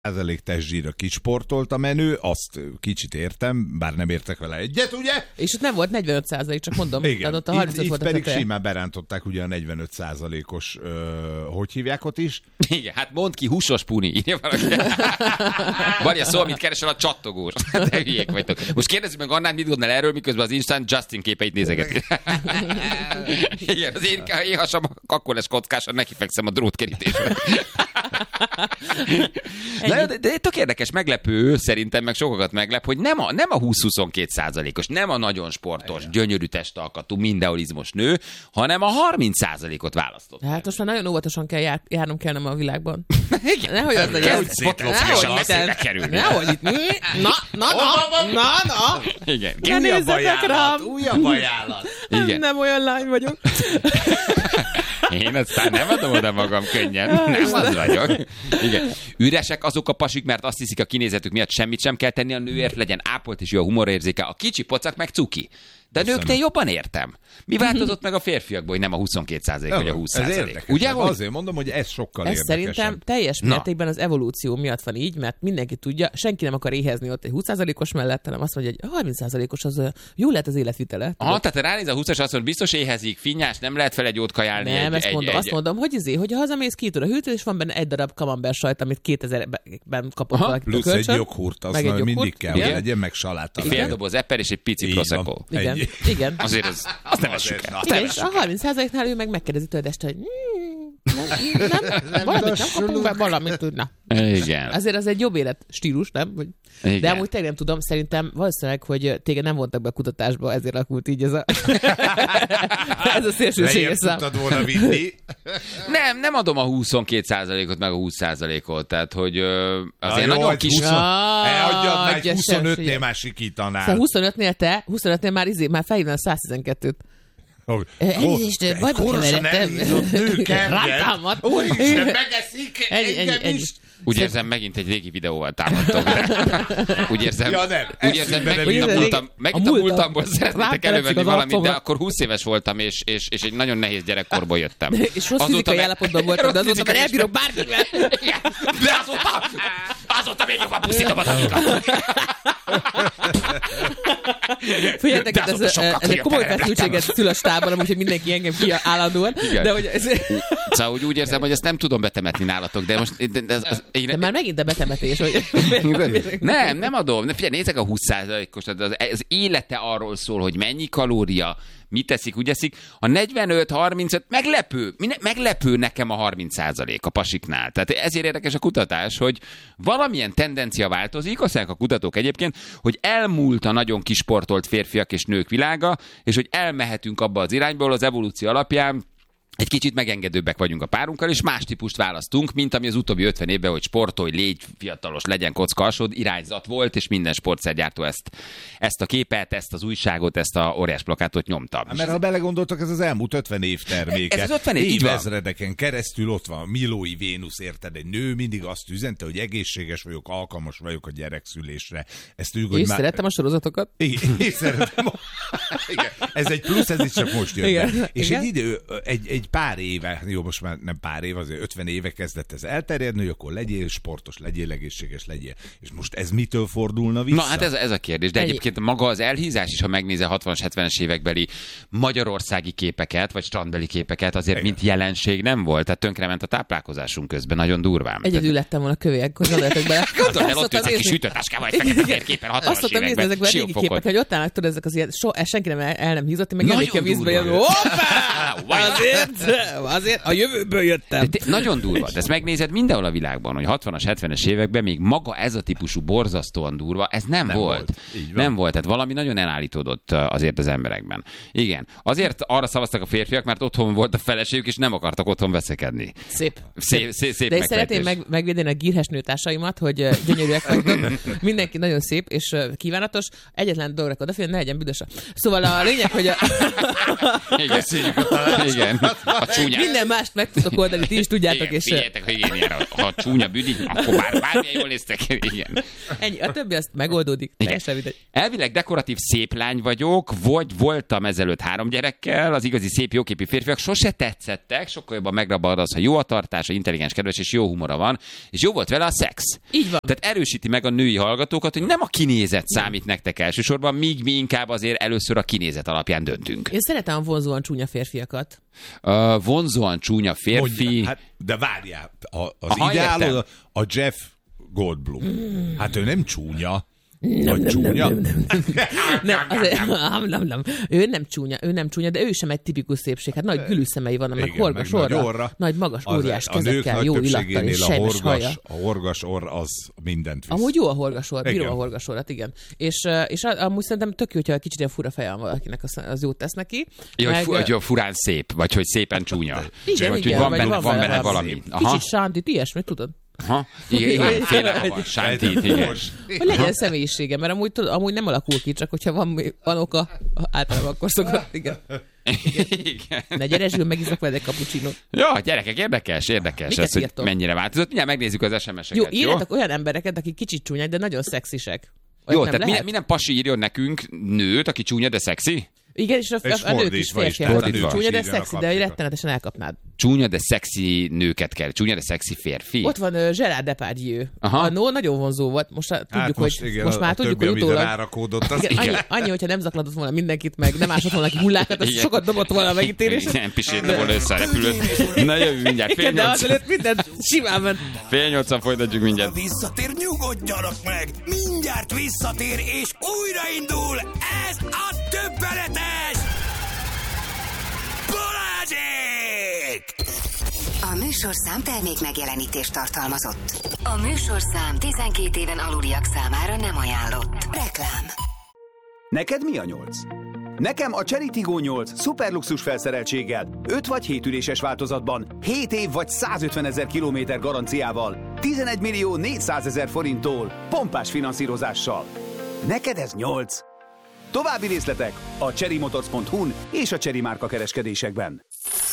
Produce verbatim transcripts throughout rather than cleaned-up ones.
százalék testzsíra kisportolt a menő, azt kicsit értem, bár nem értek vele egyet, ugye? És ott nem volt negyvenöt százalék, csak mondom. Igen, ott a harmincöt itt, volt itt pedig teteje. simán berántották ugye a negyvenöt százalékos, ö, hogy hívják ott is? Igen, hát mondd ki, húsos puni, írja valaki. Vagy szó, amit keresel a csattogós. De hülyék vagytok. Most kérdezzük meg Annát, mit gondol erről, miközben az Instán Justin képeit nézegeti. Igen, az én, én hasam akkor lesz kockásan, nekifekszem a drótkerítésre. Na, de, de tök érdekes, meglepő, szerintem meg sokakat meglep, hogy nem a, nem a húsz-huszonkét százalékos, nem a nagyon sportos, igen, gyönyörű testalkatú, mindenholizmos nő, hanem a harminc százalékot választott. Hát most már nagyon óvatosan kell jár, járnom kellene a világban. Igen. Nehogy az legyen. Nehogy itt. Na, na, na, na, na. Igen. Újabb ajánlat, újabb ajánlat. Igen. Nem olyan lány vagyok. Én aztán nem adom oda magam könnyen. Nem az vagyok. Igen. Üresek azok a pasik, mert azt hiszik, a kinézetük miatt semmit sem kell tenni a nőért, legyen ápolt és jó a humorérzéke. A kicsi pocak meg cuki. De a nőknél jobban értem. Mi változott meg a férfiakból, hogy nem a huszonkét százalék vagy a húsz százalék? Ugye? Hogy... Azért mondom, hogy ez sokkal ez érdekesebb. Szerintem teljes mértékben az evolúció miatt van így, mert mindenki tudja, senki nem akar éhezni ott egy húsz százalékos mellett, hanem azt mondja, hogy a harminc százalékos az jó lehet az életvitele. Aha, tehát ránéz a húszas, azt mondja, biztos éhezik, finnyás, nem lehet fel egy jót kajálni. Nem, egy, ezt egy, mondom, egy, azt mondom, hogy izé, hogy hazamész, kiütöd a hűtőt, és van benne egy darab camembert sajt, amit kétezerben kapott valaki. Plusz egy joghurt, azt mondom, mindig kell, hogy legyen, meg saláta. Fél doboz eper és egy pici prosecco. Igen, igen. Azért az, azt nem essük el. Igen, és a harminc százaléknál ő meg megkérdezi tőled este, hogy nem, nem, nem, valamit nem kapunk be, valamit tudna. Igen. Azért az egy jobb életstílus, nem? Hogy... De amúgy tényleg nem tudom, szerintem valószínűleg, hogy téged nem vontak be a kutatásba, ezért alakult így ez a, ez a szélsőséges szám. Tudtad volna vinni. Nem, nem adom a huszonkét százalékot meg a húsz százalékot, tehát hogy ö, azért Na, nagyon jó, kis... Elhagyjad már, egy huszonötnél már sikítanál. Szóval huszonötnél te, huszonötnél már, izé, már felhívnál a száztizenkettőt. Elnézést, bajba keveredtem. Rántámad. Úristen, megeszik engem is. Úgy érzem, megint egy régi videóval támadtok. Úgy érzem, ja, nem. úgy érzem megint a, múltam, megint a múltamból szeretnétek elővenni valamit, de akkor húsz éves voltam, és, és, és egy nagyon nehéz gyerekkorból jöttem. És rossz fizikai állapotban voltam, de azóta már elbírok bármivel. De azóta, azóta még jobban pusztítom a tanukat. Figyeljetek, ez, ez, ez egy komoly feszültséget szül a stábban, úgyhogy mindenki engem ki állandóan. De, hogy ez... Szóval úgy érzem, hogy ezt nem tudom betemetni nálatok, de most... De, ez, az, én... de már megint a betemetés, hogy... nem, nem adom. Ne, figyelj, nézzek a húsz százalékos, az, az élete arról szól, hogy mennyi kalória, mit teszik, úgy eszik. A negyvenöt harmincöt meglepő, meglepő nekem a harminc százalék a pasiknál. Tehát ezért érdekes a kutatás, hogy valamilyen tendencia változik, azt mondják a kutatók egyébként, hogy elmúlt a nagyon kisportolt férfiak és nők világa, és hogy elmehetünk abba az irányból az evolúció alapján, egy kicsit megengedőbbek vagyunk a párunkkal, és más típust választunk, mint ami az utóbbi ötven évben, hogy sportolj, légy fiatalos, legyen kocka alsód, irányzat volt, és minden sportszergyártó ezt, ezt a képet, ezt az újságot, ezt a óriás plakátot nyomta. Mert ha belegondoltak, ez az elmúlt ötven év terméke. Ez az ötven év, évezredeken keresztül ott van Milói Vénusz, érted? Egy nő mindig azt üzente, hogy egészséges vagyok, alkalmas vagyok a gyerekszülésre. Ezt ők, és már... szerettem a sorozatokat. Igen, én szeretem. A... Igen. Ez egy plusz, ez is csak most jött. Igen. És Igen? egy idő, egy, egy pár éve, jó, most már nem pár év, azért ötven éve kezdett ez elterjedni, hogy akkor legyél sportos, legyél egészséges, legyél. És most ez mitől fordulna vissza? Na, hát ez, ez a kérdés. De egy... egyébként maga az elhízás is, ha megnézel hatvanas, hetvenes évekbeli magyarországi képeket, vagy strandbeli képeket, azért Igen. mint jelenség nem volt. Tehát tönkrement a táplálkozásunk közben, nagyon durván. Egyedül lettem volna kövélyek, hogy gondoljatok bele. Gondolj el, ott jössz egy kis ütőtáskával, egy fekete képen hatvanas években. Azt szoktam nézni ezekben a régi képek, hogy ott állnak, tudod, ezek az ilyen, senki nem el nem hízott, meg jönnék a vízbe, jön, hoppá! Azért, azért a jövőből jöttem. De nagyon durva. De ezt megnézed mindenhol a világban, hogy hatvanas, hetvenes években még maga ez a típusú borzasztóan durva, ez nem, nem volt. volt. Nem volt. Tehát valami nagyon elállítódott azért az emberekben. Igen. Azért arra szavaztak a férfiak, mert otthon volt a feleségük, és nem akartak otthon veszekedni. Szép. Szép, szép, szép de én szeretném meg, megvédeni a gírhes nőtársaimat, hogy gyönyörűek vagytok. Mindenki nagyon szép és kívánatos. Egyetlen dologra odafigyelni, ne legyen büdös. Szóval a lényeg, hogy a... Igen. Igen. A csúnya... Minden mást meg tudok oldani, ti is tudjátok. Igen, és... figyeljetek, hogy én ilyen, ha csúnya büdi, akkor bár, bármilyen jól néztek. Igen. Ennyi, a többi azt megoldódik. Teljesen mindegy. Elvileg dekoratív szép lány vagyok, vagy voltam ezelőtt három gyerekkel, az igazi szép jóképű férfiak sose tetszettek, sokkal jobban megrabad az, ha jó a tartása, intelligens, kedves és jó humora van, és jó volt vele a szex. Így van. Tehát erősíti meg a női hallgatókat, hogy nem a kinézet számít nektek elsősorban, míg mi inkább azért először a kinézet alapján döntünk. Én szeretem a vonzóan csúnya férfiakat. Uh, vonzóan csúnya férfi. Mondja, hát, de várjál, a, az Aha, ideálod értem. a Jeff Goldblum. Mm. Hát ő nem csúnya. Nem, Vagy nem, csúnya? nem, nem, nem, nem. azért, nem, nem, nem. Ő nem csúnya, ő nem csúnya, de ő sem egy tipikus szépség. Hát nagy gülüszemei vannak, meg horgas meg orra, nagy orra. nagy magas, Az, óriás a nők kezekkel, nagy jó illattal többségénél és a sejmes haja. horgas, a horgas orr az mindent visz. Amúgy jó a horgas orr, bírom Igen. a horgas orrat, igen. És, és amúgy szerintem tök jó, hogyha kicsit ilyen fura feje van valakinek, az, az jót tesz neki. Ja, meg, hogy, hogy furán szép, vagy hogy szépen csúnya. Igen, vagy, igen, hogy van vagy benne, van van vele benne valami. valami. Aha. Kicsit sántit, ilyesmit, tudod? Aha. Igen, igen, féle hava, sántit, igen. Hogy legyen személyisége, mert amúgy, tudod, amúgy nem alakul ki, csak hogyha van, van oka, általában akkor szokott, igen. Igen. Ne gyere, Zsül, megiszok veled egy cappuccinót. Ja, gyerekek, érdekes, érdekes Miket ez, hogy írtok? mennyire változott. Mindjárt megnézzük az es em es-eket, Jó, jó? írjatok olyan embereket, akik kicsit csúnyák, de nagyon szexisek. Olyat Jó, nem tehát lehet? minden, minden pasi írjon nekünk nőt, aki csúnya, de szexi? Igen, és a, És a, a nők is fordítva is, férfiak. tehát a nők Csúnya, is de írjanak szexi, de hogy papikat. rettenetesen elkapnád. Csúnya, de szexi nőket kell. Csúnya, de szexi férfi? Ott van uh, Gerard Depardieu. Aha. Annó nagyon vonzó volt. Most hát, tudjuk, Hát most, hogy igen, most a, már a tudjuk, többi, hogy amire utólag... rárakódott, az Igen, annyi, annyi, hogyha nem zakladott volna mindenkit meg, nem ásott volna neki hullákat, az Igen. sokat dobott volna a megítélés. Nem pisétne volna össze a repülőt. Na jövő mindjárt, fél Igen, de nyolc. azelőtt mindent simán ment. Fél nyolcan folytatjuk mindjárt. Visszatér, nyugodjanak meg! Mindjárt visszatér, és újraindul! Ez a többeletes! Balázsék! A műsorszám termék megjelenítést tartalmazott. A műsorszám tizenkét éven aluliak számára nem ajánlott. Reklám. Neked mi a nyolc? Nekem a Chery Tiggo nyolc szuperluxus felszereltséggel, öt vagy hét üléses változatban, hét év vagy százötvenezer kilométer garanciával, tizenegy millió négyszázezer forinttól, pompás finanszírozással. Neked ez nyolc? További részletek a cherrymotors pont hu-n és a Chery márka kereskedésekben.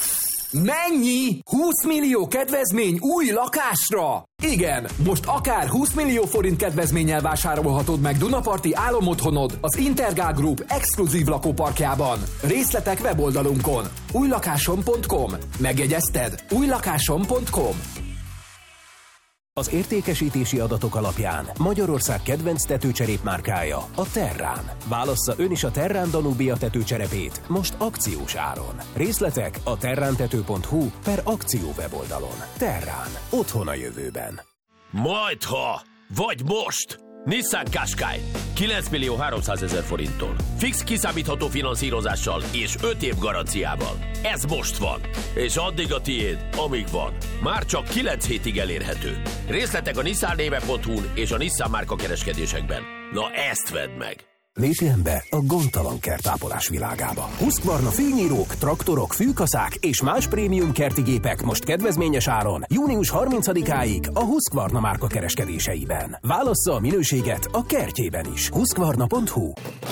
Mennyi? húsz millió kedvezmény új lakásra? Igen, most akár húsz millió forint kedvezménnyel vásárolhatod meg Dunaparti álomotthonod az Intergál Group exkluzív lakóparkjában. Részletek weboldalunkon. újlakásom pont com. Megjegyezted? újlakásom pont com. Az értékesítési adatok alapján Magyarország kedvenc tetőcserép márkája a Terrán. Válassza ön is a Terrán Danubia tetőcserepét most akciós áron. Részletek a terrántető pont hu per akció weboldalon. Terrán. Otthon a jövőben. Majdha! Vagy most! Nissan Qashqai kilenc millió háromszázezer forinttól. Fix kiszámítható finanszírozással és öt év garanciával. Ez most van. És addig a tiéd, amíg van. Már csak kilenc hétig elérhető. Részletek a nissan néve pont hu-n és a Nissan márka kereskedésekben. Na ezt vedd meg! Lépjen be a gondtalan kertápolás világába. Husqvarna fényírók, traktorok, fűkaszák és más prémium kerti gépek most kedvezményes áron június harmincadikáig a Husqvarna márka kereskedéseiben. Válassza a minőséget a kertjében is. husqvarna pont hu.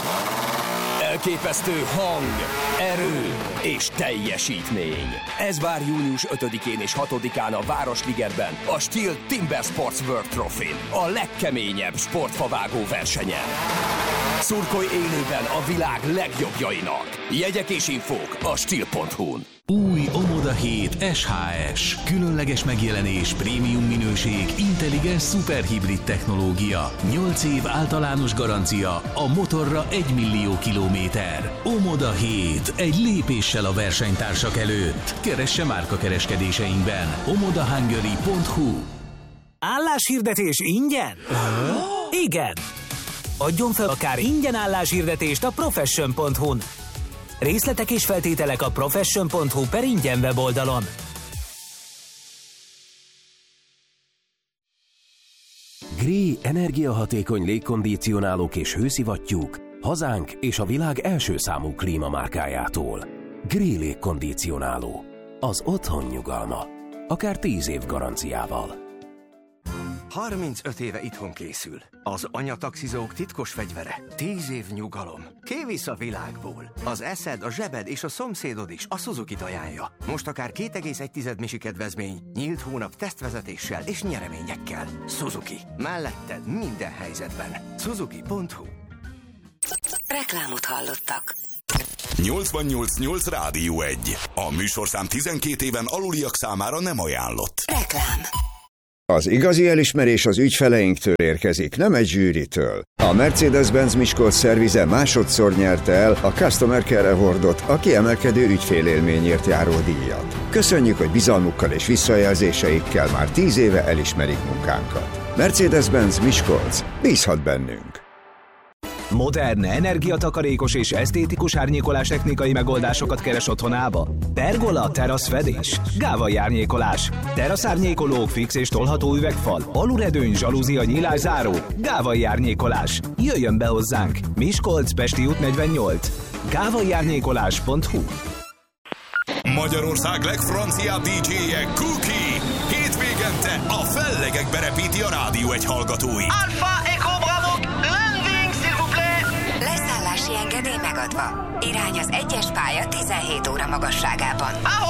Elképesztő hang, erő és teljesítmény. Ez vár június ötödikén és hatodikán a Városligetben, a Steel Timber Sports World Trophy-n, a legkeményebb sportfavágó versenyen. Szurkolj élőben a világ legjobbjainak. Jegyek és infók a steel pont hu-n. Új Omoda hét es há es. Különleges megjelenés, prémium minőség, intelligens szuperhibrid technológia. nyolc év általános garancia, a motorra egy millió kilométer. Omoda hét. Egy lépéssel a versenytársak előtt. Keresse márka kereskedéseinkben. omoda hungary pont hu. Álláshirdetés ingyen? Igen! Adjon fel akár ingyen álláshirdetést a profession pont hu-n. Részletek és feltételek a profession pont hu per ingyen weboldalon. Gree energiahatékony légkondicionálók és hőszivattyúk hazánk és a világ első számú klímamárkájától. Gree légkondicionáló. Az otthon nyugalma. Akár tíz év garanciával. harmincöt éve itthon készül. Az anyataxizók titkos fegyvere. tíz év nyugalom. Kivisz a világból. Az eszed, a zsebed és a szomszédod is a Suzuki-t ajánlja. Most akár két egész egy misi kedvezmény, nyílt hónap tesztvezetéssel és nyereményekkel. Suzuki. Melletted minden helyzetben. Suzuki pont hu. Reklámot hallottak. nyolcvannyolc nyolc Rádió egy. A műsorszám tizenkét éven aluliak számára nem ajánlott. Reklám. Az igazi elismerés az ügyfeleinktől érkezik, nem egy zsűritől. A Mercedes-Benz Miskolc szervize másodszor nyerte el a Customer Care Awardot, a kiemelkedő ügyfélélményért járó díjat. Köszönjük, hogy bizalmukkal és visszajelzéseikkel már tíz éve elismerik munkánkat. Mercedes-Benz Miskolc, bízhat bennünk! Modern, energiatakarékos és esztétikus árnyékolás technikai megoldásokat keres otthonába? Pergola, teraszfedés, gávai árnyékolás, teraszárnyékolók, fix és tolható üvegfal, aluredőny, zsalúzia, nyílászáró, gávai árnyékolás. Jöjjön be hozzánk! Miskolc, Pesti út negyvennyolc. gávai árnyékolás pont hu. Magyarország legfranciább dé dzséje Cookie. Hétvégente a fellegekbe repíti a Rádió egy hallgatóit. Alpha Echo Bravo, landing, s'il vous plaît! Leszállási engedély megadva. Irány az egyes pálya tizenhét óra magasságában.